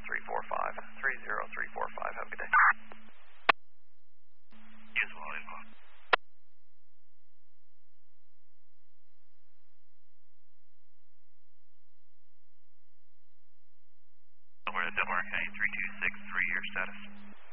30345. 30345. Have a good day. Yes, well, info. We're at Delaware County 3263, your status.